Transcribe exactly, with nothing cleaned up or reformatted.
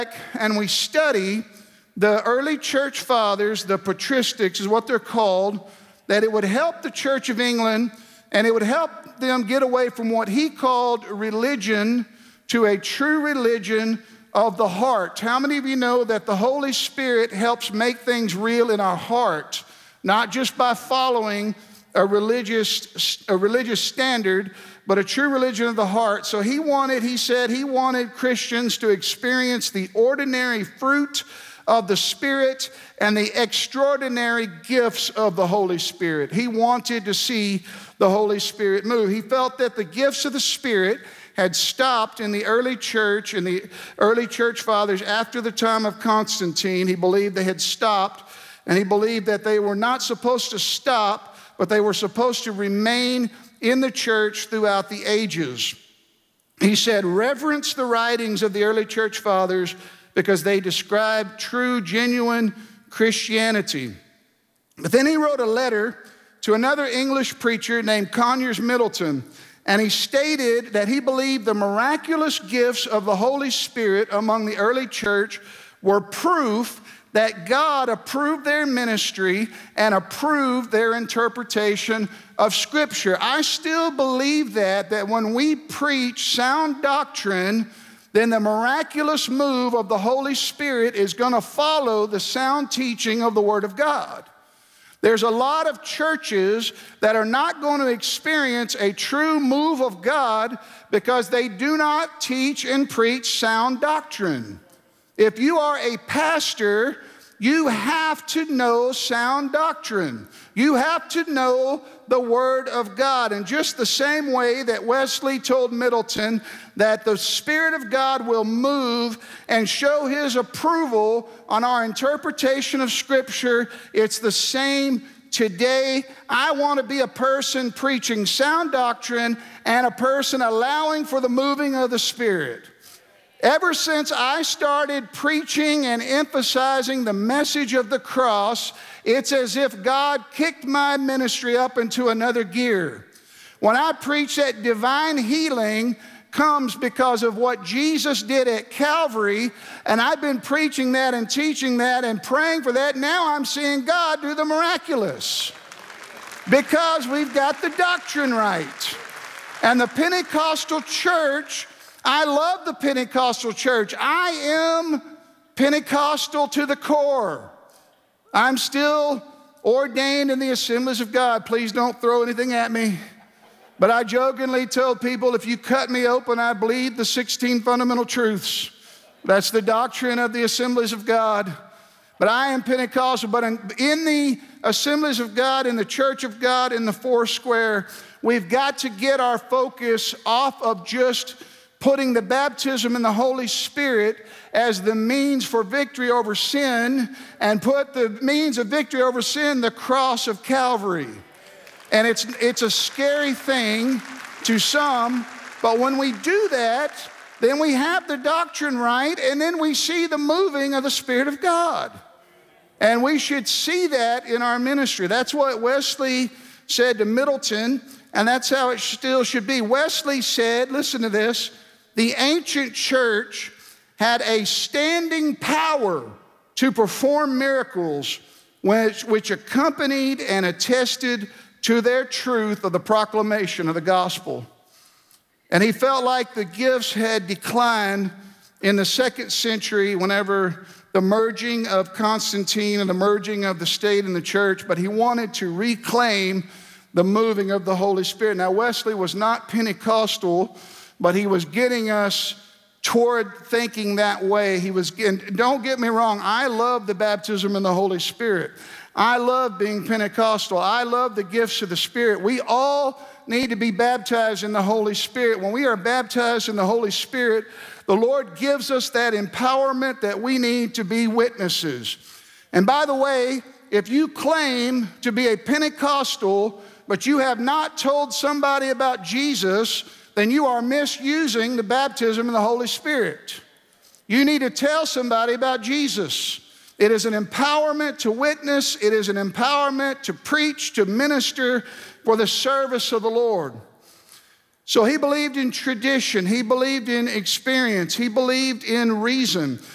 and we study the early church fathers, the patristics is what they're called, that it would help the Church of England and it would help them get away from what he called religion to a true religion of the heart. How many of you know that the Holy Spirit helps make things real in our heart, not just by following a religious, a religious standard, but a true religion of the heart? So he wanted, he said, he wanted Christians to experience the ordinary fruit of the Spirit and the extraordinary gifts of the Holy Spirit. He wanted to see the Holy Spirit move. He felt that the gifts of the Spirit had stopped in the early church, in the early church fathers after the time of Constantine. He believed they had stopped, and he believed that they were not supposed to stop, but they were supposed to remain in the church throughout the ages. He said, reverence the writings of the early church fathers because they describe true, genuine Christianity. But then he wrote a letter to another English preacher named Conyers Middleton, and he stated that he believed the miraculous gifts of the Holy Spirit among the early church were proof that God approved their ministry and approved their interpretation of Scripture. I still believe that, that when we preach sound doctrine, then the miraculous move of the Holy Spirit is going to follow the sound teaching of the Word of God. There's a lot of churches that are not going to experience a true move of God because they do not teach and preach sound doctrine. If you are a pastor, you have to know sound doctrine. You have to know the Word of God. In just the same way that Wesley told Middleton that the Spirit of God will move and show His approval on our interpretation of Scripture, it's the same today. I want to be a person preaching sound doctrine and a person allowing for the moving of the Spirit. Ever since I started preaching and emphasizing the message of the cross, it's as if God kicked my ministry up into another gear. When I preach that divine healing comes because of what Jesus did at Calvary, and I've been preaching that and teaching that and praying for that, now I'm seeing God do the miraculous because we've got the doctrine right. And the Pentecostal church, I love the Pentecostal church. I am Pentecostal to the core. I'm still ordained in the Assemblies of God. Please don't throw anything at me. But I jokingly told people, if you cut me open, I bleed the sixteen fundamental truths. That's the doctrine of the Assemblies of God. But I am Pentecostal. But in, in the Assemblies of God, in the Church of God, in the Foursquare, we've got to get our focus off of just putting the baptism in the Holy Spirit as the means for victory over sin, and put the means of victory over sin, the cross of Calvary. And it's, it's a scary thing to some, but when we do that, then we have the doctrine right, and then we see the moving of the Spirit of God. And we should see that in our ministry. That's what Wesley said to Middleton, and that's how it still should be. Wesley said, listen to this, the ancient church had a standing power to perform miracles which, which accompanied and attested to their truth of the proclamation of the gospel. And he felt like the gifts had declined in the second century whenever the merging of Constantine and the merging of the state and the church, but he wanted to reclaim the moving of the Holy Spirit. Now, Wesley was not Pentecostal, but he was getting us toward thinking that way. He was, and don't get me wrong, I love the baptism in the Holy Spirit. I love being Pentecostal. I love the gifts of the Spirit. We all need to be baptized in the Holy Spirit. When we are baptized in the Holy Spirit, the Lord gives us that empowerment that we need to be witnesses. And by the way, if you claim to be a Pentecostal, but you have not told somebody about Jesus, then you are misusing the baptism in the Holy Spirit. You need to tell somebody about Jesus. It is an empowerment to witness. It is an empowerment to preach, to minister for the service of the Lord. So he believed in tradition. He believed in experience. He believed in reason.